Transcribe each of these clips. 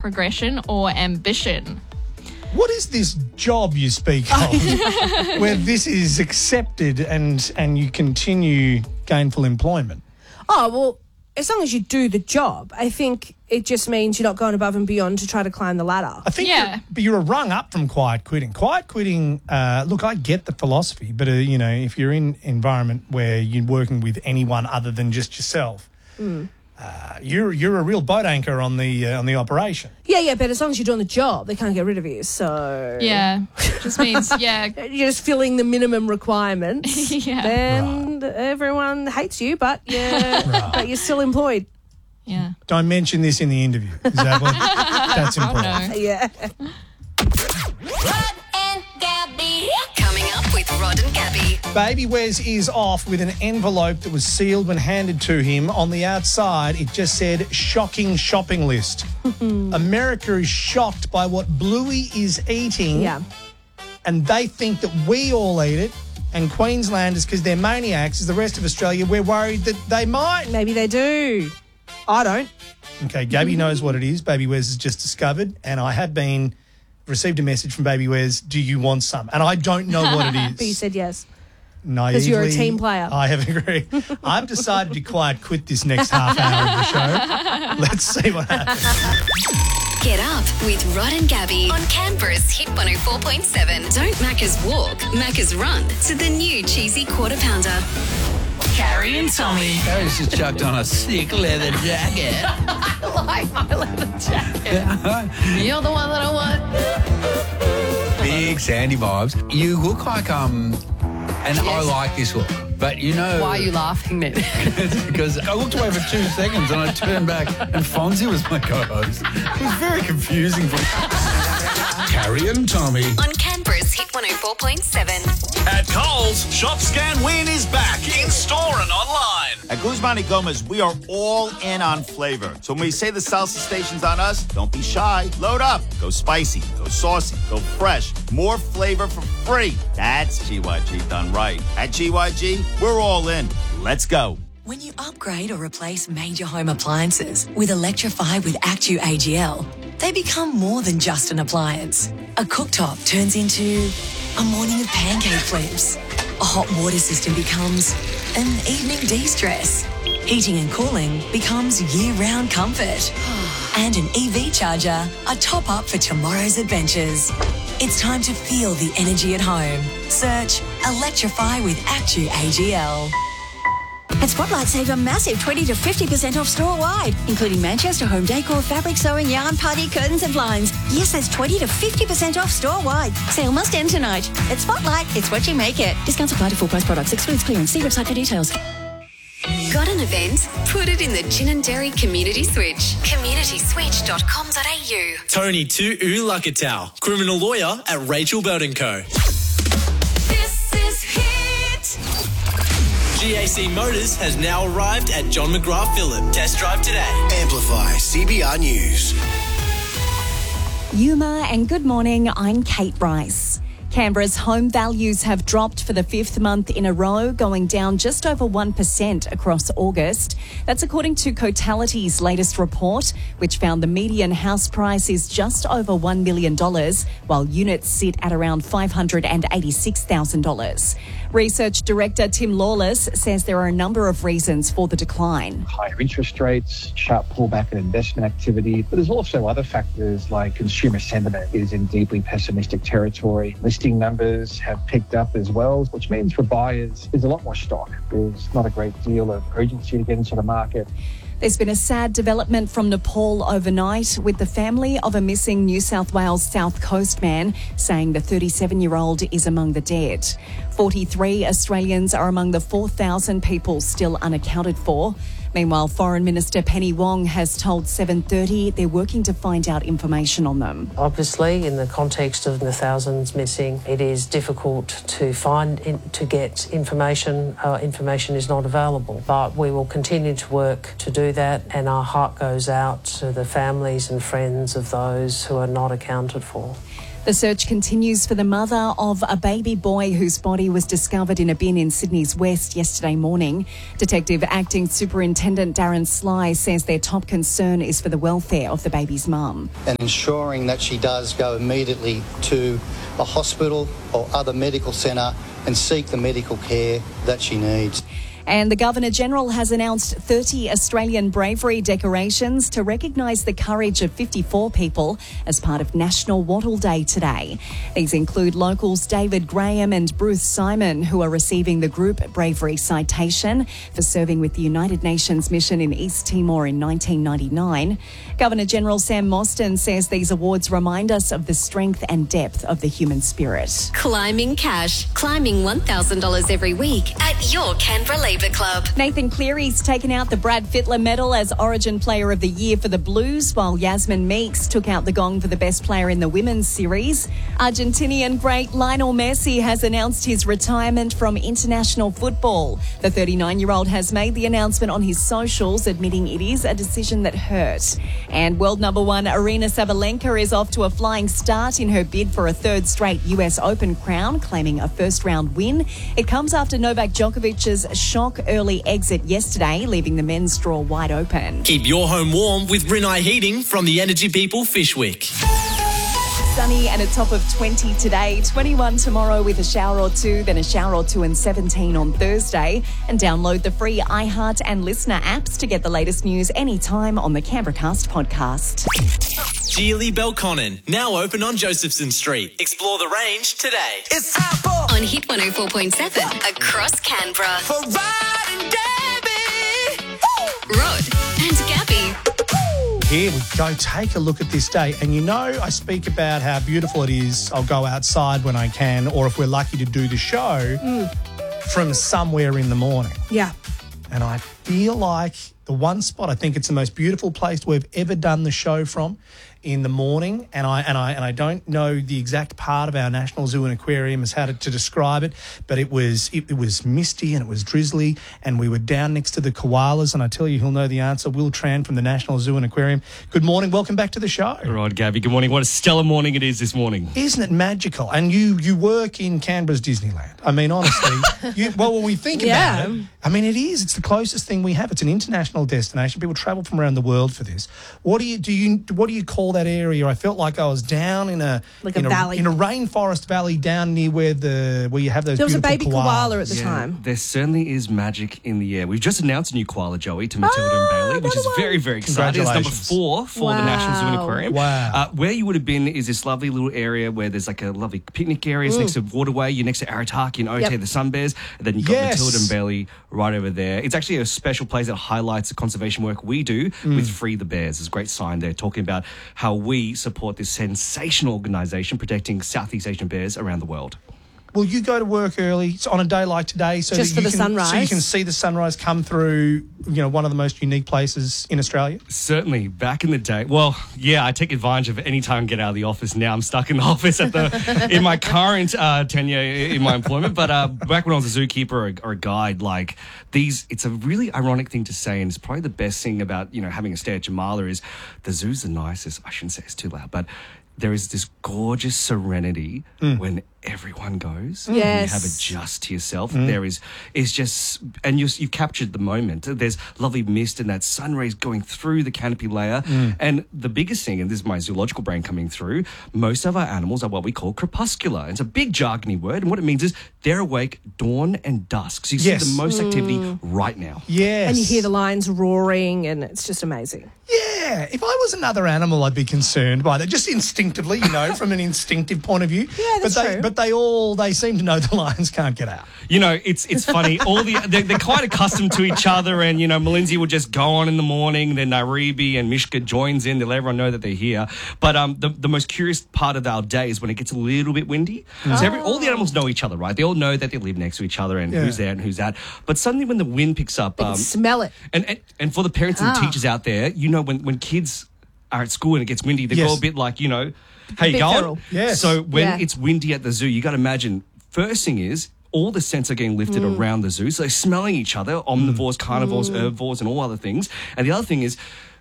progression or ambition. What is this job you speak of where this is accepted and you continue gainful employment? Oh, well, as long as you do the job, I think it just means you're not going above and beyond to try to climb the ladder. I think you're a rung up from quiet quitting. Quiet quitting, look, I get the philosophy, but, if you're in an environment where you're working with anyone other than just yourself, you're a real boat anchor on the operation. Yeah, but as long as you're doing the job, they can't get rid of you, so... Yeah, just means, you're just filling the minimum requirements. Then everyone hates you, but but you're still employed. Yeah. Don't mention this in the interview. Is that what? That's important. No. Yeah. Rod and Gabby. Coming up with Rod and Gabby. Baby Wes is off with an envelope that was sealed when handed to him. On the outside, it just said, shocking shopping list. America is shocked by what Bluey is eating. Yeah. And they think that we all eat it. And Queenslanders, because they're maniacs, as the rest of Australia, we're worried that they might. Maybe they do. I don't. Okay, Gabby knows what it is. Baby Wes has just discovered. And I have received a message from Baby Wes, do you want some? And I don't know what it is. But you said yes. Naively, because you're a team player. I have agreed. I've decided to quiet quit this next half hour of the show. Let's see what happens. Get up with Rod and Gabby on Canberra's Hit 104.7. Don't Macca's walk, Macca's run to the new cheesy quarter pounder. Carrie and Tommy. Carrie's just chucked on a sick leather jacket. I like my leather jacket. You're the one that I want. Big Sandy vibes. You look like, and I like this look, but Why are you laughing then? It's because I looked away for 2 seconds and I turned back and Fonzie was my co-host. It was very confusing. Carrie and Tommy. On Canberra's Hit 104.7. At Coles, Shop Scan Win is back in store and online. At Guzman y Gomez, we are all in on flavor. So when we say the salsa station's on us, don't be shy. Load up. Go spicy. Go saucy. Go fresh. More flavor for free. That's GYG done right. At GYG, we're all in. Let's go. When you upgrade or replace major home appliances with Electrify with Actu AGL, they become more than just an appliance. A cooktop turns into a morning of pancake flips. A hot water system becomes an evening de-stress. Heating and cooling becomes year-round comfort. And an EV charger, a top-up for tomorrow's adventures. It's time to feel the energy at home. Search Electrify with Actu AGL. At Spotlight, save a massive 20 to 50% off store-wide, including Manchester home decor, fabric sewing, yarn, party, curtains and blinds. Yes, that's 20 to 50% off store-wide. Sale must end tonight. At Spotlight, it's what you make it. Discounts apply to full-price products. Excludes clearance. See website for details. Got an event? Put it in the Gin and Dairy Community Switch. communityswitch.com.au. Tony to Ulakatau, criminal lawyer at Rachel Burton Co. This is Hit. GAC Motors has now arrived at John McGrath Phillip. Test drive today. Amplify CBR News. Yuma and good morning, I'm Kate Rice. Canberra's home values have dropped for the 5th month in a row, going down just over 1% across August. That's according to Cotality's latest report, which found the median house price is just over $1 million, while units sit at around $586,000. Research Director Tim Lawless says there are a number of reasons for the decline. Higher interest rates, sharp pullback in investment activity, but there's also other factors like consumer sentiment is in deeply pessimistic territory. Listing numbers have picked up as well, which means for buyers there's a lot more stock. There's not a great deal of urgency to get into the market. There's been a sad development from Nepal overnight, with the family of a missing New South Wales South Coast man saying the 37-year-old is among the dead. 43 Australians are among the 4,000 people still unaccounted for. Meanwhile, Foreign Minister Penny Wong has told 7:30 they're working to find out information on them. Obviously, in the context of the thousands missing, it is difficult to get information. Information is not available, but we will continue to work to do that, and our heart goes out to the families and friends of those who are not accounted for. The search continues for the mother of a baby boy whose body was discovered in a bin in Sydney's West yesterday morning. Detective Acting Superintendent Darren Sly says their top concern is for the welfare of the baby's mum. And ensuring that she does go immediately to a hospital or other medical centre and seek the medical care that she needs. And the Governor-General has announced 30 Australian bravery decorations to recognise the courage of 54 people as part of National Wattle Day today. These include locals David Graham and Bruce Simon, who are receiving the Group Bravery Citation for serving with the United Nations mission in East Timor in 1999. Governor-General Sam Mostyn says these awards remind us of the strength and depth of the human spirit. Climbing Cash. Climbing $1,000 every week at your Canberra Labour Club. Nathan Cleary's taken out the Brad Fittler medal as Origin Player of the Year for the Blues, while Yasmin Meeks took out the gong for the best player in the women's series. Argentinian great Lionel Messi has announced his retirement from international football. The 39-year-old has made the announcement on his socials, admitting it is a decision that hurt. And world number one Aryna Sabalenka is off to a flying start in her bid for a third straight US Open crown, claiming a first-round win. It comes after Novak Djokovic's shock early exit yesterday, leaving the men's draw wide open. Keep your home warm with Rinnai Heating from the Energy People Fishwick. Sunny and a top of 20 today, 21 tomorrow with a shower or two, then a shower or two and 17 on Thursday. And download the free iHeart and Listener apps to get the latest news anytime on the Canberracast podcast. Geely Belconnen, now open on Josephson Street. Explore the range today. It's time for on Hit 104.7 across Canberra. For Rod and Gabby. Rod and Gabby. Here we go. Take a look at this day. And you know, I speak about how beautiful it is. I'll go outside when I can, or if we're lucky to do the show from somewhere in the morning. Yeah. And I feel like the one spot, I think it's the most beautiful place we've ever done the show from, in the morning, and I don't know the exact part of our National Zoo and Aquarium as how to describe it, but it was misty and it was drizzly, and we were down next to the koalas, and I tell you who'll know the answer, Will Tran from the National Zoo and Aquarium. Good morning, welcome back to the show. Right, Gabby, good morning. What a stellar morning it is this morning. Isn't it magical? And you work in Canberra's Disneyland. I mean, honestly, when we think about it, I mean, it is. It's the closest thing we have. It's an international destination. People travel from around the world for this. What do you call that area? I felt like I was down in a valley, in a rainforest valley down near where you have those. There was a beautiful baby koala at the time. There certainly is magic in the air. We've just announced a new koala, Joey, to Matilda and Bailey, which is very, very exciting. It's number 4 for the National Zoo and Aquarium. Wow. Where you would have been is this lovely little area where there's like a lovely picnic area. It's next to Waterway. You're next to Arataki and Otay, the sun bears. And then you've got Matilda and Bailey right over there. It's actually a special place that highlights the conservation work we do with Free the Bears. There's a great sign there talking about how we support this sensational organisation protecting Southeast Asian bears around the world. Will you go to work early on a day like today so just that for the sunrise? So you can see the sunrise come through, one of the most unique places in Australia? Certainly. Back in the day, well, yeah, I take advantage of any time I get out of the office. Now I'm stuck in the office in my current tenure in my employment. But back when I was a zookeeper or a guide, it's a really ironic thing to say, and it's probably the best thing about, having a stay at Jamala is the zoo's the nicest. I shouldn't say it's too loud, but there is this gorgeous serenity when everyone goes. Yes. And you have it just to yourself. It's just, and you've captured the moment. There's lovely mist and that sun rays going through the canopy layer. And the biggest thing, and this is my zoological brain coming through, most of our animals are what we call crepuscular. It's a big jargony word, and what it means is they're awake dawn and dusk. So you see the most activity right now. Yes. And you hear the lions roaring, and it's just amazing. Yeah. If I was another animal, I'd be concerned by that, just instinctively, from an instinctive point of view. Yeah, that's true. But they seem to know the lions can't get out. It's funny. They're quite accustomed to each other, and Malinzi will just go on in the morning. Then Nairobi and Mishka joins in. They'll let everyone know that they're here. But the most curious part of our day is when it gets a little bit windy. So all the animals know each other, right? They all know that they live next to each other and who's there and who's that. But suddenly when the wind picks up, they can smell it. And for the parents and teachers out there, when kids are at school and it gets windy, they go a bit like, how you going? Yes. So when it's windy at the zoo, you got to imagine, first thing is, all the scents are getting lifted around the zoo. So they're smelling each other, omnivores, carnivores, herbivores, and all other things. And the other thing is,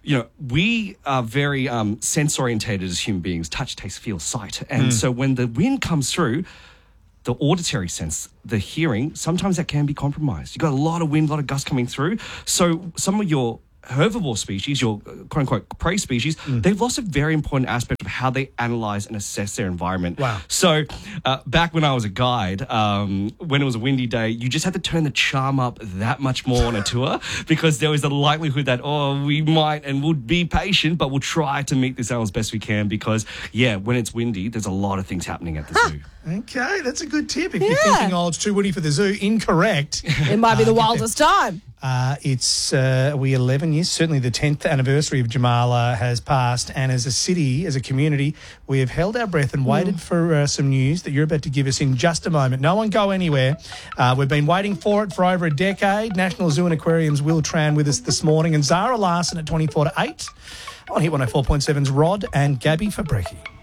we are very sense-orientated as human beings, touch, taste, feel, sight. And so when the wind comes through, the auditory sense, the hearing, sometimes that can be compromised. You've got a lot of wind, a lot of gusts coming through. So some of your herbivore species, your quote-unquote prey species, they've lost a very important aspect of how they analyze and assess their environment. Wow. So back when I was a guide, when it was a windy day, you just had to turn the charm up that much more on a tour because there was a likelihood that, we might and we'll be patient, but we'll try to meet this animal as best we can because, when it's windy, there's a lot of things happening at the zoo. Okay, that's a good tip. If you're thinking, it's too windy for the zoo, incorrect. It might be the wildest time. It's 11 years. Certainly the 10th anniversary of Jamala has passed. And as a city, as a community, we have held our breath and waited for some news that you're about to give us in just a moment. No one go anywhere. We've been waiting for it for over a decade. National Zoo and Aquarium's Will Tran with us this morning and Zara Larson at 24 to 8 on Hit 104.7's Rod and Gabby for Brekkie.